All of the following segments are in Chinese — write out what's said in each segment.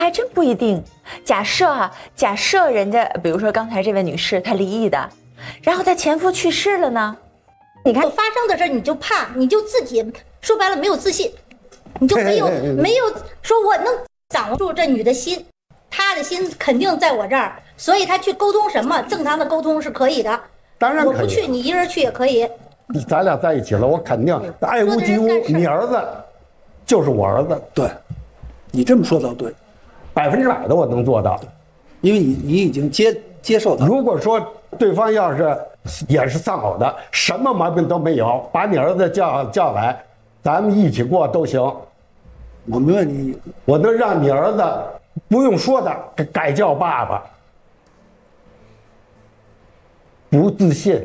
还真不一定。假设人家，比如说刚才这位女士，她离异的，然后她前夫去世了呢？ 你看发生的事你就怕，你就自己说白了没有自信，你就没有说我能掌握住这女的心，她的心肯定在我这儿，所以她去沟通什么正常的沟通是可以的。 当然可以， 我不去，你一人去也可以。 咱俩在一起了，我肯定爱屋及乌。你儿子就是我儿子， 对，你这么说倒对 ，100%的我能做到， 因为你已经接受他。 如果说对方要是也是丧偶的，什么毛病都没有，把你儿子叫来，咱们一起过都行。 我没问你， 我能让你儿子不用说的改叫爸爸。不自信，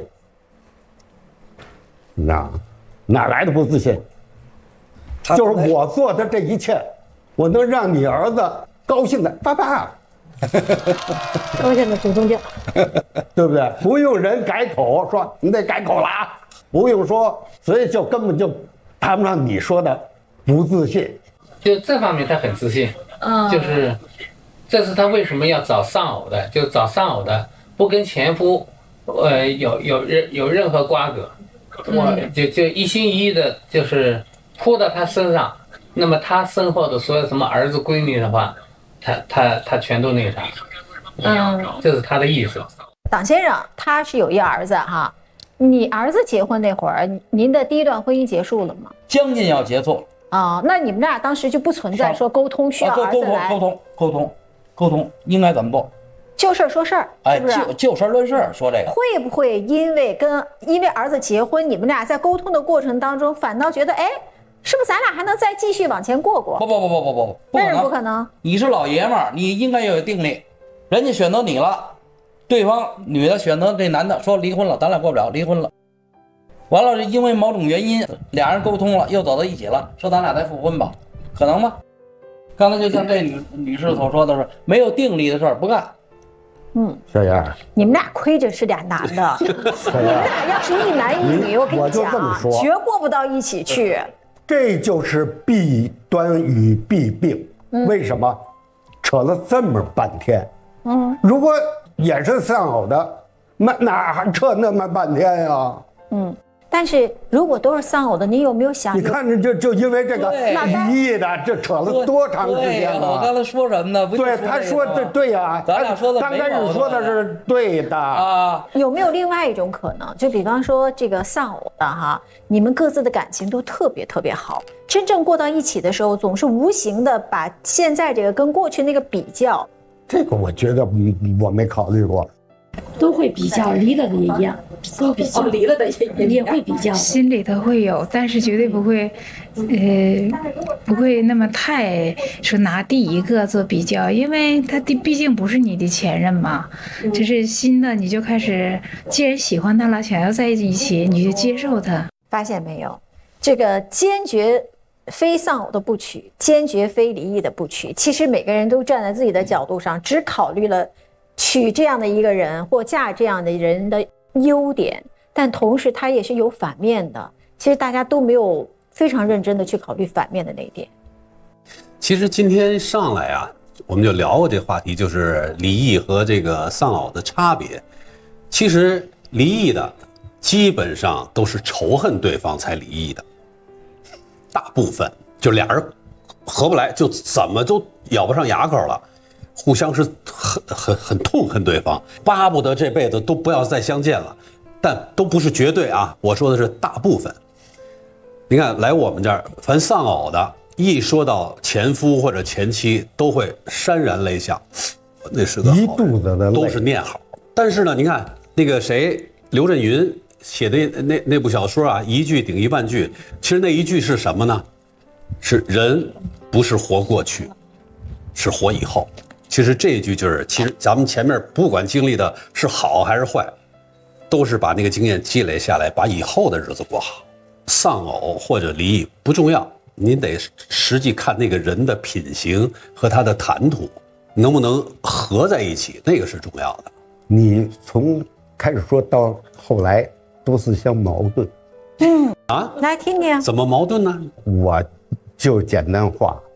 哪来的不自信？就是我做的这一切，我能让你儿子高兴的，爸爸， 高兴的主动叫， 对不对？不用人改口说你得改口了啊，不用说，所以就根本就谈不上你说的不自信。 就这方面他很自信，就是这是他为什么要找丧偶的，就找丧偶的不跟前夫有任何瓜葛，我就一心一意的就是扑到他身上，那么他身后的所有什么儿子闺女的话，他全都那啥，这是他的意思。 党先生他是有一儿子哈，你儿子结婚那会儿，您的第一段婚姻结束了吗？ 将近要结束啊，那你们俩当时就不存在说沟通需要儿子来沟通应该怎么做？ 就事说事儿，是不是？ 就事论事说这个。 会不会因为儿子结婚，你们俩在沟通的过程当中，反倒觉得，哎，是不是咱俩还能再继续往前过？ 不， 为什么不可能？ 你是老爷们儿，你应该要有定力。人家选择你了，对方女的选择这男的，说离婚了，咱俩过不了，离婚了。完了，因为某种原因，俩人沟通了，又走到一起了，说咱俩再复婚吧，可能吗？刚才就像这女士所说的是，没有定力的事儿不干。 小燕， 你们俩亏着是俩男的，你们俩要是一男一女，我跟你讲，绝过不到一起去。 这就是弊端与弊病。为什么扯了这么半天？如果也是丧偶的，哪还扯那么半天呀？ 但是如果都是丧偶的，你有没有想？ 你看就因为这个离异的，这扯了多长时间了？ 我刚才说什么呢？ 对，他说的对呀， 咱俩说的刚开始说的是对的啊。 有没有另外一种可能？就比方说这个丧偶的哈，你们各自的感情都特别特别好，真正过到一起的时候，总是无形的把现在这个跟过去那个比较。 这个我觉得我没考虑过。 都会比较，离了的也一样，都比较， 离了的也会比较， 心里头会有，但是绝对不会，不会那么太说拿第一个做比较，因为他毕竟不是你的前任嘛，这是新的，你就开始，既然喜欢他了，想要在一起，你就接受他。 发现没有，这个坚决非丧偶的不娶，坚决非离异的不娶，其实每个人都站在自己的角度上，只考虑了娶这样的一个人或嫁这样的人的优点，但同时他也是有反面的。其实大家都没有非常认真的去考虑反面的那一点。 其实今天上来啊，我们就聊过这个话题，就是离异和这个丧偶的差别。其实离异的基本上都是仇恨对方才离异的，大部分就俩人合不来，就怎么都咬不上牙口了。互相是很痛恨对方，巴不得这辈子都不要再相见了，但都不是绝对啊。我说的是大部分。你看来我们这儿，凡丧偶的，一说到前夫或者前妻，都会潸然泪下，那是个一肚子的泪， 都是念好。但是呢，你看那个谁，刘震云写的那部小说啊，一句顶一万句。其实那一句是什么呢？是人不是活过去，是活以后。其实这一句就是，其实咱们前面不管经历的是好还是坏，都是把那个经验积累下来，把以后的日子过好。丧偶或者离异不重要，您得实际看那个人的品行和他的谈吐能不能合在一起，那个是重要的。 你从开始说到后来都是相矛盾。 来听听怎么矛盾呢？ 我就简单化，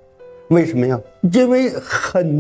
为什么呀？因为很